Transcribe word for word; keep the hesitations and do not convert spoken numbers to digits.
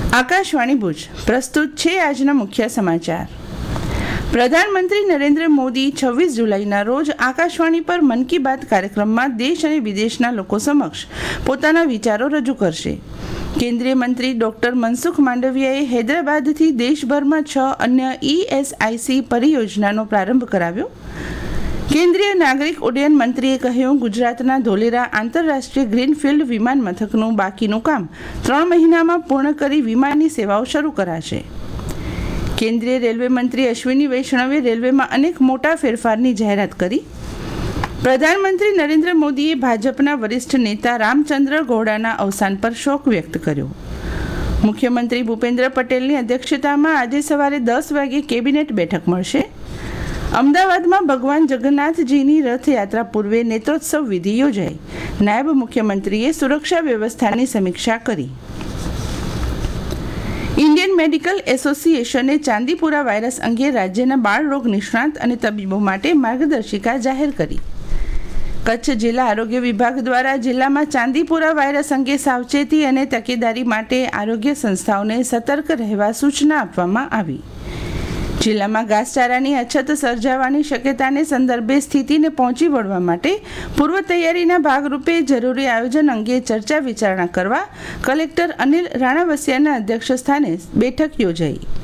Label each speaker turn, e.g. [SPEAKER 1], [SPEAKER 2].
[SPEAKER 1] આકાશવાણી ભુજ પ્રસ્તુત છે આજના મુખ્ય સમાચાર. પ્રધાનમંત્રી નરેન્દ્ર મોદી છવ્વીસ જુલાઈના રોજ આકાશવાણી પર મન કી બાત કાર્યક્રમમાં દેશ અને વિદેશના લોકો સમક્ષ પોતાના વિચારો રજૂ કરશે. કેન્દ્રીય મંત્રી ડોક્ટર મનસુખ માંડવિયાએ હૈદરાબાદથી દેશભરમાં છ અન્ય ઈએસઆઈસી પરિયોજનાનો પ્રારંભ કરાવ્યો. કેન્દ્રીય નાગરિક ઉડ્ડયન મંત્રીએ કહ્યું, ગુજરાતના ધોલેરા આંતરરાષ્ટ્રીય ગ્રીનફિલ્ડ વિમાન મથકનું બાકીનું કામ ત્રણ મહિનામાં પૂર્ણ કરી વિમાનની સેવાઓ શરૂ કરાશે. કેન્દ્રીય રેલવે મંત્રી અશ્વિની વૈષ્ણવે રેલવેમાં અનેક મોટા ફેરફારની જાહેરાત કરી. પ્રધાનમંત્રી નરેન્દ્ર મોદીએ ભાજપના વરિષ્ઠ નેતા રામચંદ્ર ગૌડાના અવસાન પર શોક વ્યક્ત કર્યો. મુખ્યમંત્રી ભૂપેન્દ્ર પટેલની અધ્યક્ષતામાં આજે સવારે દસ વાગે કેબિનેટ બેઠક મળશે. અમદાવાદમાં ભગવાન જગન્નાથજીની રથયાત્રા પૂર્વે નેત્રોત્સવ વિધિ યોજાઈ. નાયબ મુખ્યમંત્રીએ સુરક્ષા વ્યવસ્થાની સમીક્ષા કરી. ઇન્ડિયન મેડિકલ એસોસિએશને ચાંદીપુરા વાયરસ અંગે રાજ્યના બાળ રોગ નિષ્ણાત અને તબીબો માટે માર્ગદર્શિકા જાહેર કરી. કચ્છ જિલ્લા આરોગ્ય વિભાગ દ્વારા જિલ્લામાં ચાંદીપુરા વાયરસ અંગે સાવચેતી અને તકેદારી માટે આરોગ્ય સંસ્થાઓને સતર્ક રહેવા સૂચના આપવામાં આવી. જિલ્લામાં ઘાસચારાની અછત સર્જાવાની શક્યતાને સંદર્ભે સ્થિતિને પહોંચી વળવા માટે પૂર્વ તૈયારીના ભાગરૂપે જરૂરી આયોજન અંગે ચર્ચા વિચારણા કરવા કલેક્ટર અનિલ રાણાવસિયાના અધ્યક્ષસ્થાને બેઠક યોજાઈ.